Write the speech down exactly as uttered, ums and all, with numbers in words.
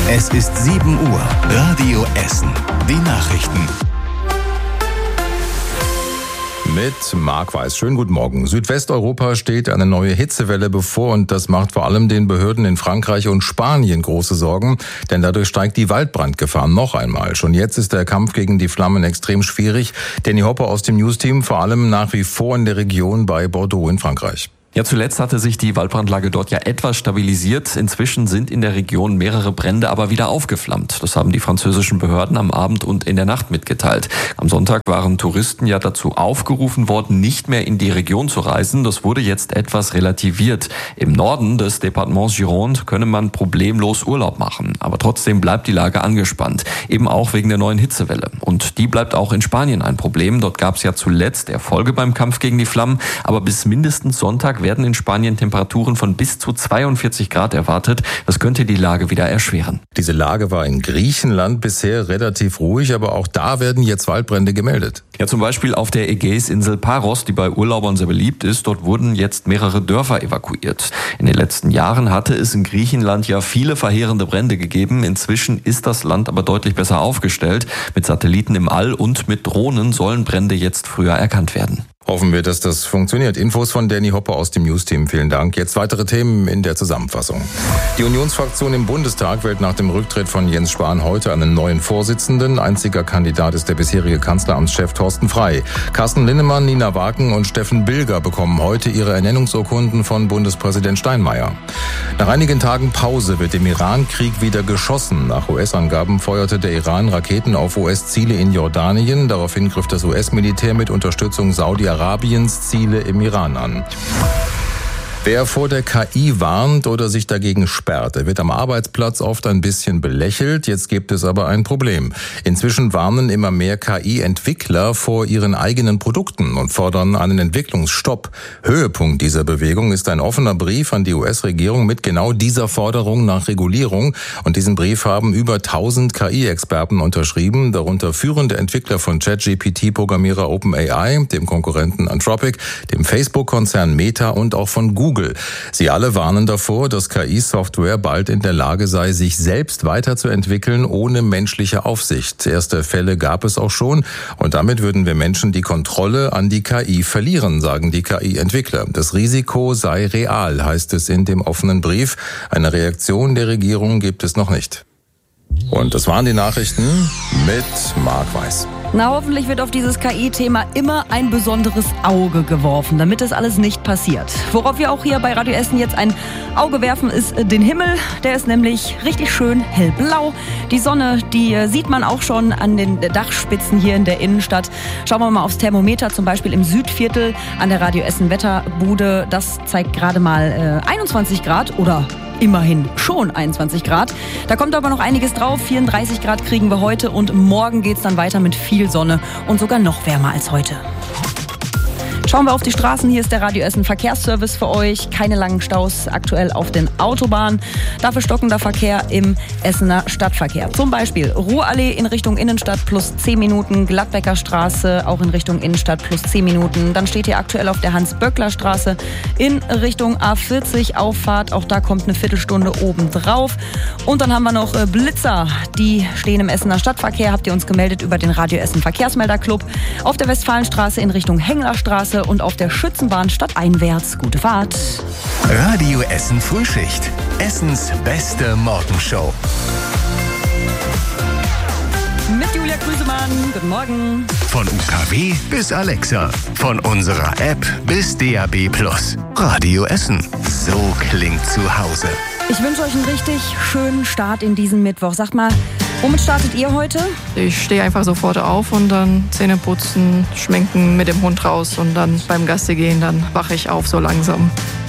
Es ist sieben Uhr. Radio Essen. Die Nachrichten. Mit Marc Weiß. Schönen guten Morgen. Südwesteuropa steht eine neue Hitzewelle bevor und das macht vor allem den Behörden in Frankreich und Spanien große Sorgen, denn dadurch steigt die Waldbrandgefahr noch einmal. Schon jetzt ist der Kampf gegen die Flammen extrem schwierig. Danny Hopper aus dem Newsteam, vor allem nach wie vor in der Region bei Bordeaux in Frankreich. Ja, zuletzt hatte sich die Waldbrandlage dort ja etwas stabilisiert. Inzwischen sind in der Region mehrere Brände aber wieder aufgeflammt. Das haben die französischen Behörden am Abend und in der Nacht mitgeteilt. Am Sonntag waren Touristen ja dazu aufgerufen worden, nicht mehr in die Region zu reisen. Das wurde jetzt etwas relativiert. Im Norden des Departements Gironde könne man problemlos Urlaub machen. Aber trotzdem bleibt die Lage angespannt. Eben auch wegen der neuen Hitzewelle. Und die bleibt auch in Spanien ein Problem. Dort gab es ja zuletzt Erfolge beim Kampf gegen die Flammen. Aber bis mindestens Sonntag werden in Spanien Temperaturen von bis zu zweiundvierzig Grad erwartet. Das könnte die Lage wieder erschweren. Diese Lage war in Griechenland bisher relativ ruhig, aber auch da werden jetzt Waldbrände gemeldet. Ja, zum Beispiel auf der Ägäisinsel Paros, die bei Urlaubern sehr beliebt ist. Dort wurden jetzt mehrere Dörfer evakuiert. In den letzten Jahren hatte es in Griechenland ja viele verheerende Brände gegeben. Inzwischen ist das Land aber deutlich besser aufgestellt. Mit Satelliten im All und mit Drohnen sollen Brände jetzt früher erkannt werden. Hoffen wir, dass das funktioniert. Infos von Danny Hopper aus dem Newsteam. Vielen Dank. Jetzt weitere Themen in der Zusammenfassung. Die Unionsfraktion im Bundestag wählt nach dem Rücktritt von Jens Spahn heute einen neuen Vorsitzenden. Einziger Kandidat ist der bisherige Kanzleramtschef Thorsten Frey. Carsten Linnemann, Nina Wagen und Steffen Bilger bekommen heute ihre Ernennungsurkunden von Bundespräsident Steinmeier. Nach einigen Tagen Pause wird im Iran-Krieg wieder geschossen. Nach U S-Angaben feuerte der Iran Raketen auf U S-Ziele in Jordanien. Daraufhin griff das U S-Militär mit Unterstützung Saudi-Arabiens Ziele im Iran an. Wer vor der K I warnt oder sich dagegen sperrt, der wird am Arbeitsplatz oft ein bisschen belächelt. Jetzt gibt es aber ein Problem. Inzwischen warnen immer mehr K I-Entwickler vor ihren eigenen Produkten und fordern einen Entwicklungsstopp. Höhepunkt dieser Bewegung ist ein offener Brief an die U S-Regierung mit genau dieser Forderung nach Regulierung. Und diesen Brief haben über tausend K I-Experten unterschrieben, darunter führende Entwickler von ChatGPT-Programmierer OpenAI, dem Konkurrenten Anthropic, dem Facebook-Konzern Meta und auch von Google. Sie alle warnen davor, dass K I-Software bald in der Lage sei, sich selbst weiterzuentwickeln, ohne menschliche Aufsicht. Erste Fälle gab es auch schon und damit würden wir Menschen die Kontrolle an die K I verlieren, sagen die K I-Entwickler. Das Risiko sei real, heißt es in dem offenen Brief. Eine Reaktion der Regierung gibt es noch nicht. Und das waren die Nachrichten mit Marc Weiß. Na, hoffentlich wird auf dieses K I-Thema immer ein besonderes Auge geworfen, damit das alles nicht passiert. Worauf wir auch hier bei Radio Essen jetzt ein Auge werfen, ist den Himmel. Der ist nämlich richtig schön hellblau. Die Sonne, die sieht man auch schon an den Dachspitzen hier in der Innenstadt. Schauen wir mal aufs Thermometer, zum Beispiel im Südviertel an der Radio Essen Wetterbude. Das zeigt gerade mal äh, einundzwanzig Grad oder immerhin schon einundzwanzig Grad. Da kommt aber noch einiges drauf. vierunddreißig Grad kriegen wir heute und morgen geht's dann weiter mit viel Sonne und sogar noch wärmer als heute. Schauen wir auf die Straßen. Hier ist der Radio Essen Verkehrsservice für euch. Keine langen Staus aktuell auf den Autobahnen. Dafür stockender Verkehr im Essener Stadtverkehr. Zum Beispiel Ruhrallee in Richtung Innenstadt plus zehn Minuten. Gladbecker Straße auch in Richtung Innenstadt plus zehn Minuten. Dann steht hier aktuell auf der Hans-Böckler-Straße in Richtung A vierzig Auffahrt. Auch da kommt eine Viertelstunde oben drauf. Und dann haben wir noch Blitzer. Die stehen im Essener Stadtverkehr. Habt ihr uns gemeldet über den Radio Essen Verkehrsmelderclub. Auf der Westfalenstraße in Richtung Henglerstraße und auf der Schützenbahn stadteinwärts. Gute Fahrt. Radio Essen Frühschicht. Essens beste Morgenshow. Mit Julia Grüsemann. Guten Morgen. Von U K W bis Alexa. Von unserer App bis D A B Plus. Radio Essen. So klingt zu Hause. Ich wünsche euch einen richtig schönen Start in diesen Mittwoch. Sagt mal, womit startet ihr heute? Ich stehe einfach sofort auf und dann Zähne putzen, schminken, mit dem Hund raus und dann beim Gassi gehen, dann wache ich auf so langsam.